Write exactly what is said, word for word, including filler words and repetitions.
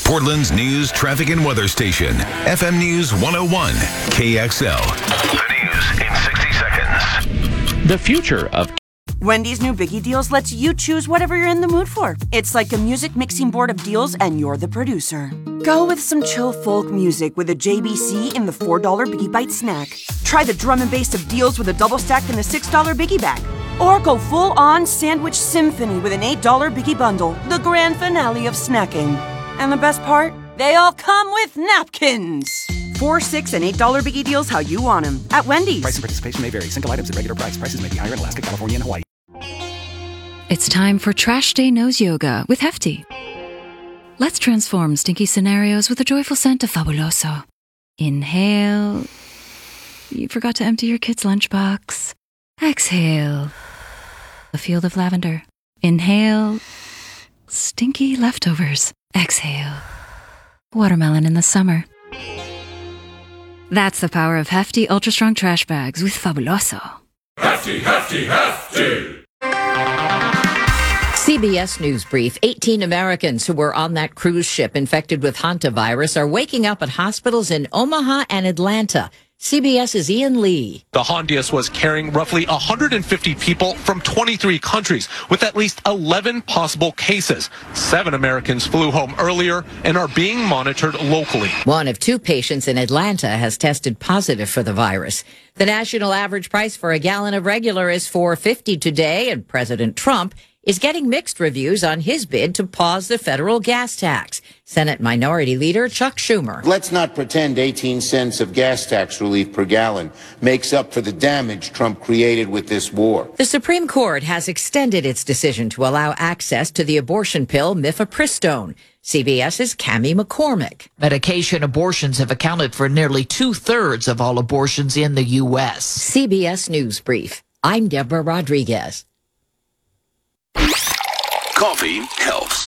Portland's news, traffic, and weather station. F M News one oh one, K X L. The news in sixty seconds. The future of Wendy's new Biggie Deals lets you choose whatever you're in the mood for. It's like a music mixing board of deals, and you're the producer. Go with some chill folk music with a J B C in the four dollar Biggie Bite snack. Try the drum and bass of deals with a double stack in the six dollar Biggie Bag. Or go full-on sandwich symphony with an eight dollar Biggie Bundle, the grand finale of snacking. And the best part? They all come with napkins. Four, six, and eight dollar Biggie Deals how you want them at Wendy's. Price and participation may vary. Single items at regular price. Prices may be higher in Alaska, California, and Hawaii. It's time for Trash Day Nose Yoga with Hefty. Let's transform stinky scenarios with a joyful scent of Fabuloso. Inhale. You forgot to empty your kid's lunchbox. Exhale. A field of lavender. Inhale. Stinky leftovers. Exhale. Watermelon in the summer. That's the power of Hefty Ultra Strong Trash Bags with Fabuloso. Hefty, hefty, hefty! C B S News Brief. eighteen Americans who were on that cruise ship infected with hantavirus are waking up at hospitals in Omaha and Atlanta. CBS's Ian Lee. The Hondias was carrying roughly one hundred fifty people from twenty-three countries with at least eleven possible cases. Seven Americans flew home earlier and are being monitored locally. One of two patients in Atlanta has tested positive for the virus. The national average price for a gallon of regular is four dollars and fifty cents today, and President Trump is getting mixed reviews on his bid to pause the federal gas tax. Senate Minority Leader Chuck Schumer. Let's not pretend eighteen cents of gas tax relief per gallon makes up for the damage Trump created with this war. The Supreme Court has extended its decision to allow access to the abortion pill mifepristone. CBS's Cammie McCormick. Medication abortions have accounted for nearly two-thirds of all abortions in the U S. C B S News Brief. I'm Deborah Rodriguez. Coffee helps.